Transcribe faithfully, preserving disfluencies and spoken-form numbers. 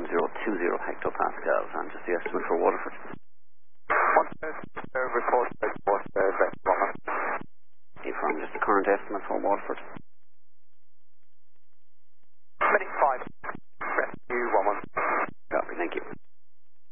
one zero two zero hectopascals, and just the estimate for Waterford. One uh, report, report, uh, moment. From just the current estimate for Waterford.